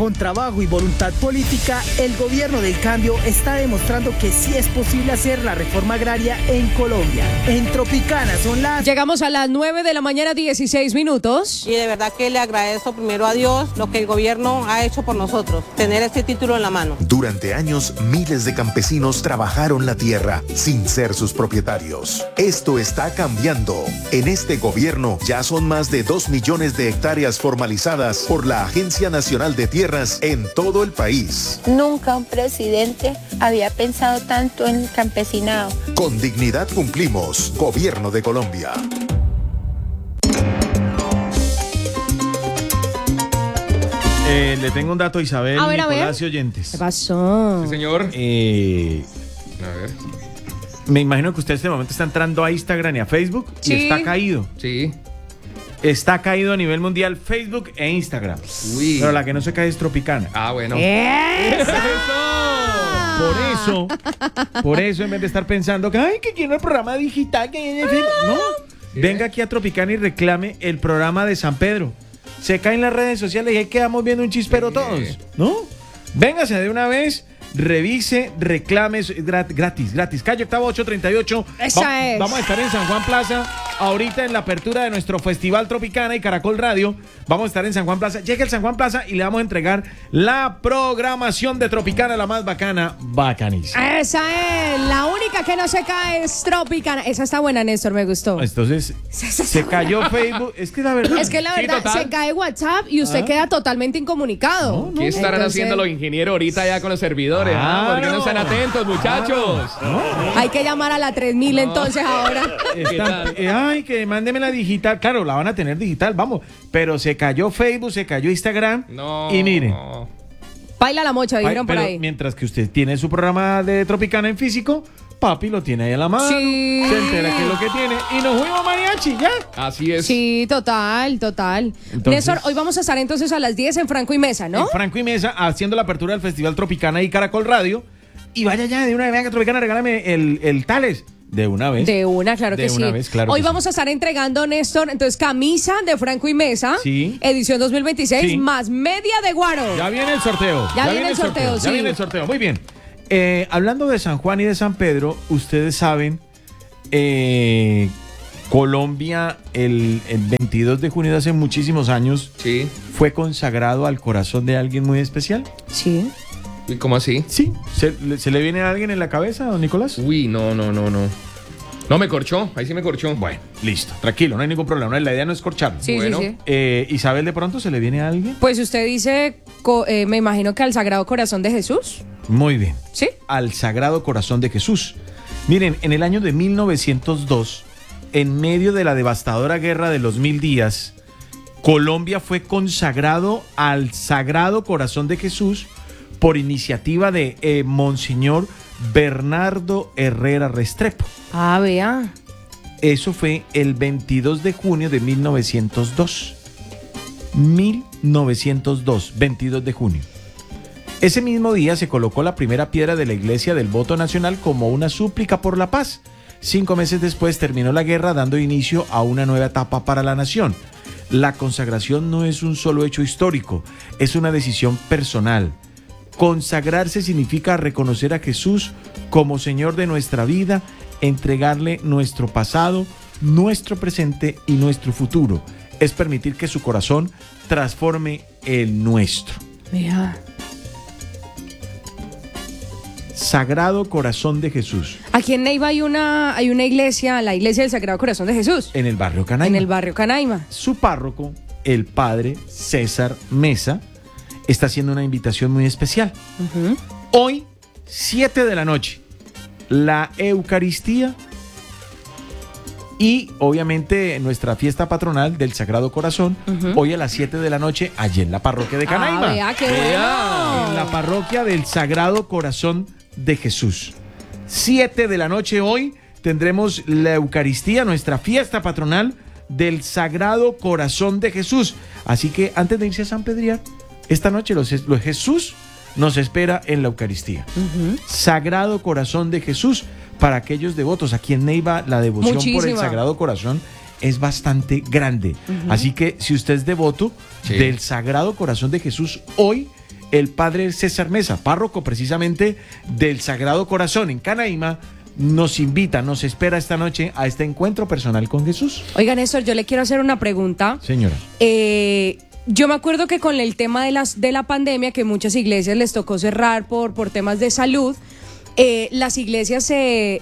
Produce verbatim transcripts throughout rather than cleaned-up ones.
Con trabajo y voluntad política, el gobierno del cambio está demostrando que sí es posible hacer la reforma agraria en Colombia. En Tropicana son las... Llegamos a las nueve de la mañana, dieciséis minutos. Y de verdad que le agradezco primero a Dios lo que el gobierno ha hecho por nosotros, tener este título en la mano. Durante años, miles de campesinos trabajaron la tierra sin ser sus propietarios. Esto está cambiando. En este gobierno ya son más de dos millones de hectáreas formalizadas por la Agencia Nacional de Tierras en todo el país. Nunca un presidente había pensado tanto en el campesinado. Con dignidad cumplimos. Gobierno de Colombia. Eh, le tengo un dato a Isabel, a ver, Nicolás a ver. y oyentes. ¿Qué pasó? Sí, señor. Eh, A ver. me imagino que usted en este momento está entrando a Instagram y a Facebook Sí. y está caído. Sí. Está caído a nivel mundial Facebook e Instagram. Uy. Pero la que no se cae es Tropicana. Ah, bueno. ¡Esa! Por eso, por eso en vez de estar pensando que ay, que quiero el programa digital que hay en el Facebook. No, venga aquí a Tropicana y reclame el programa de San Pedro. Se caen las redes sociales y ahí quedamos viendo un chispero Sí. todos, ¿no? Véngase de una vez, revise, reclame, es grat- gratis, gratis. Calle Octava ocho treinta y ocho. Esa es. Vamos a estar en San Juan Plaza, ahorita en la apertura de nuestro Festival Tropicana y Caracol Radio. Vamos a estar en San Juan Plaza. Llegue al San Juan Plaza y le vamos a entregar la programación de Tropicana, la más bacana, bacanísima. Esa es, la única que no se cae es Tropicana. Esa está buena, Néstor, me gustó. Entonces, se cayó Facebook. Es que la verdad. Es que la Sí, verdad, total. se cae WhatsApp y usted Ah. queda totalmente incomunicado. No, ¿Qué estarán Entonces, haciendo los ingenieros ahorita ya con los servidores? Ah, ¿por qué no están atentos, muchachos? Hay que llamar a la tres mil entonces ahora. Están- eh, ay, que mándeme la digital. Claro, la van a tener digital, vamos. Pero se cayó Facebook, se cayó Instagram. No. Y miren. Baila la mocha, ay, dijeron por pero ahí. mientras que usted tiene su programa de Tropicana en físico, papi lo tiene ahí a la mano. Sí. Se entera qué es lo que tiene. Y nos fuimos mariachi, ya. Así es. Sí, total, total. Entonces- Néstor, hoy vamos a estar entonces a las diez en Franco y Mesa, ¿no? En Franco y Mesa, haciendo la apertura del Festival Tropicana y Caracol Radio. Y vaya ya, de una vez, venga, Tropicana, regálame el, el Tales. De una vez. De una, claro De que una sí. vez, claro Hoy que vamos sí. a estar entregando, Néstor, entonces camisa de Franco y Mesa, Sí. edición dos mil veintiséis, Sí. más media de Guaro. Ya viene el sorteo. Ya viene el sorteo, sí. Ya viene el sorteo. Muy bien. Eh, hablando de San Juan y de San Pedro, ustedes saben, eh, Colombia el, el veintidós de junio de hace muchísimos años Sí. fue consagrado al corazón de alguien muy especial. Sí. ¿Y cómo así? Sí. ¿Se, le- se le viene a alguien en la cabeza, don Nicolás? Uy, no, no, no, no. No, me corchó. Ahí sí me corchó. Bueno, listo. Tranquilo, no hay ningún problema. La idea no es corcharlo. Sí, Bueno. sí, sí. Eh, Isabel, ¿de pronto se le viene a alguien? Pues usted dice, co- eh, me imagino que al Sagrado Corazón de Jesús, Muy bien. ¿sí? Al Sagrado Corazón de Jesús. Miren, en el año de mil novecientos dos, en medio de la devastadora guerra de los mil días, Colombia fue consagrado al Sagrado Corazón de Jesús por iniciativa de eh, Monseñor Bernardo Herrera Restrepo. Ah, vea. Eso fue el veintidós de junio de mil novecientos dos. mil novecientos dos, veintidós de junio. Ese mismo día se colocó la primera piedra de la Iglesia del Voto Nacional como una súplica por la paz. Cinco meses después terminó la guerra, dando inicio a una nueva etapa para la nación. La consagración no es un solo hecho histórico, es una decisión personal. Consagrarse significa reconocer a Jesús como Señor de nuestra vida, entregarle nuestro pasado, nuestro presente y nuestro futuro. Es permitir que su corazón transforme el nuestro. Vea. Sagrado Corazón de Jesús, Aquí en Neiva hay una, hay una iglesia, la iglesia del Sagrado Corazón de Jesús, en el barrio Canaima. en el barrio Canaima. Su párroco, el padre César Mesa, está haciendo una invitación muy especial. Ujú. Hoy, siete de la noche, la Eucaristía y obviamente nuestra fiesta patronal del Sagrado Corazón, Ujú. hoy a las siete de la noche, allí en la parroquia de Canaima. Ah, vea, qué Vea. bueno. En la parroquia del Sagrado Corazón de Jesús. siete de la noche hoy tendremos la Eucaristía, nuestra fiesta patronal del Sagrado Corazón de Jesús. Así que antes de irse a San Pedrián, esta noche los, los Jesús nos espera en la Eucaristía. Ujú. Sagrado Corazón de Jesús para aquellos devotos. Aquí en Neiva la devoción por el Muchísima. Sagrado Corazón es bastante grande. Así que si usted es devoto Sí. del Sagrado Corazón de Jesús, hoy el padre César Mesa, párroco precisamente del Sagrado Corazón en Canaima, nos invita, nos espera esta noche a este encuentro personal con Jesús. Oiga, Néstor, yo le quiero hacer una pregunta. Señora. Eh, yo me acuerdo que con el tema de, las, de la pandemia, que muchas iglesias les tocó cerrar por, por temas de salud, eh, las iglesias se,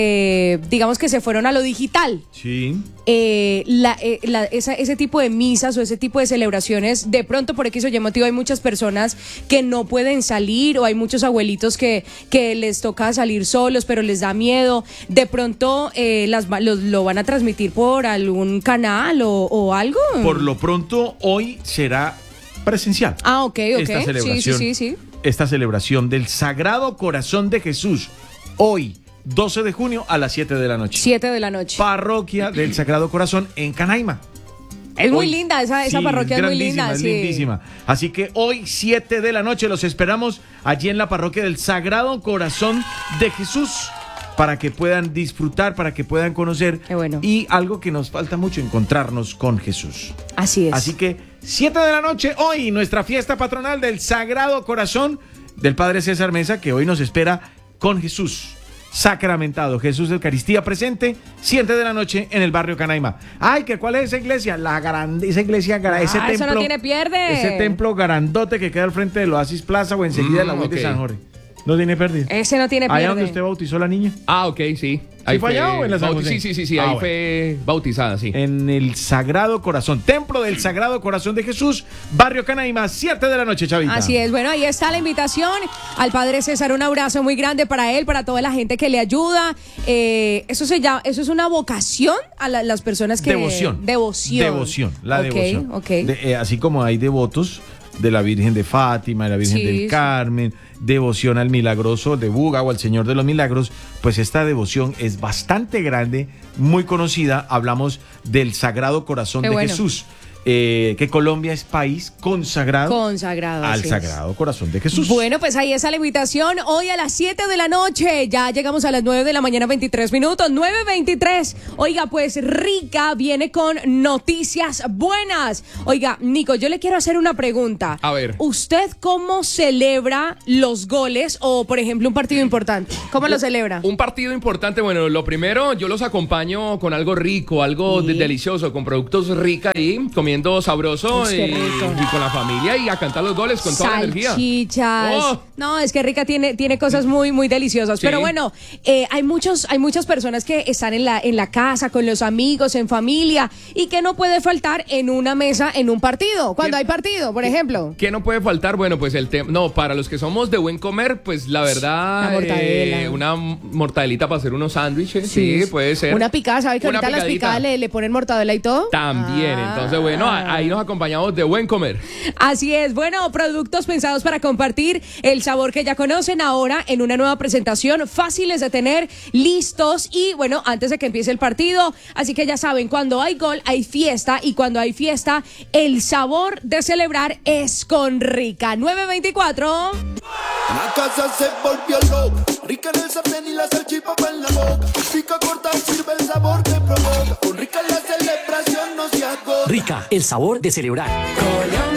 se, digamos que se fueron a lo digital. Sí. Eh, la, eh, la, esa, ese tipo de misas o ese tipo de celebraciones, de pronto por X o Y motivo hay muchas personas que no pueden salir, o hay muchos abuelitos que, que les toca salir solos pero les da miedo. De pronto eh, las, lo, lo van a transmitir por algún canal o, o algo. Por lo pronto hoy será presencial. Ah, ok, ok. Esta celebración, sí, sí, sí, sí. Esta celebración del Sagrado Corazón de Jesús, hoy doce de junio a las siete de la noche. siete de la noche. Parroquia del Sagrado Corazón en Canaima. Es muy Hoy, linda, esa, esa sí, parroquia es muy linda. Es sí. lindísima. Así que hoy, siete de la noche, los esperamos allí en la parroquia del Sagrado Corazón de Jesús, para que puedan disfrutar, para que puedan conocer. Qué bueno. Y algo que nos falta mucho, encontrarnos con Jesús. Así es. Así que, siete de la noche, hoy, nuestra fiesta patronal del Sagrado Corazón del Padre César Mesa, que hoy nos espera con Jesús sacramentado, Jesús de Eucaristía presente, siete de la noche en el barrio Canaima. Ay, ¿que cuál es esa iglesia? La grande, esa iglesia, ah, ese templo. Eso no tiene pierde. Ese templo grandote que queda al frente del Oasis Plaza o enseguida Mm, de la U I okay. de San Jorge. No tiene pérdida. Ese no tiene pierde. Allá donde usted bautizó a la niña. Ah, ok, sí. Ahí fue allá o en la San bauti- José? Sí, sí, sí, sí, Ah, ahí bueno. fue bautizada, sí. En el Sagrado Corazón, Templo del Sagrado Corazón de Jesús, barrio Canaima, siete de la noche, Chavita. Así es, bueno, ahí está la invitación al Padre César, un abrazo muy grande para él, para toda la gente que le ayuda. Eh, eso se llama, eso es una vocación a la- las personas que... Devoción. Devoción. Devoción, la Ok, devoción. ok. De- eh, así como hay devotos de la Virgen de Fátima, de la Virgen Sí, del sí. Carmen, devoción al milagroso de Buga o al Señor de los Milagros, pues esta devoción es bastante grande, muy conocida. Hablamos del Sagrado Corazón Qué de bueno. Jesús, eh, que Colombia es país consagrado, Consagrado. al así es. Sagrado Corazón de Jesús. Bueno, pues ahí está la invitación. Hoy a las siete de la noche. Ya llegamos a las nueve de la mañana, veintitrés minutos. nueve veintitrés. Oiga, pues Rica viene con noticias buenas. Oiga, Nico, yo le quiero hacer una pregunta. A ver. ¿Usted cómo celebra los goles o, por ejemplo, un partido importante? ¿Cómo lo celebra? Un partido importante, bueno, lo primero, yo los acompaño con algo rico, algo Sí. de- delicioso, con productos Rica ahí, comiendo sabroso Uy, y, qué rico. y con la familia y a cantar los goles con toda la energía. Salchichas. Oh. No, es que Rica tiene, tiene cosas muy, muy deliciosas. Sí. Pero bueno, eh, hay muchos, hay muchas personas que están en la, en la casa, con los amigos, en familia, y que no puede faltar en una mesa, en un partido. Cuando ¿Quién- hay partido, por ejemplo. ¿Qué no puede faltar? Bueno, pues el tema. No, para los que somos de buen comer, pues la verdad. Una mortadela. eh, una mortadelita para hacer unos sándwiches. Sí, puede ser. Una picada, ¿sabes que Una ahorita las picadita. picadas le, le ponen mortadela y todo? También. Ah. Entonces, bueno, a- ahí nos acompañamos de buen comer. Así es, bueno, productos pensados para compartir el sabor que ya conocen ahora en una nueva presentación, fáciles de tener, listos y bueno, antes de que empiece el partido, así que ya saben, cuando hay gol hay fiesta y cuando hay fiesta el sabor de celebrar es con Rica. nueve veinticuatro. La casa se volvió loca, rica en el sartén y la salchipapa en la boca. Pica corta, sirve el sabor que provoca. Con Rica la celebración no se agota. Rica, el sabor de celebrar. Colombia.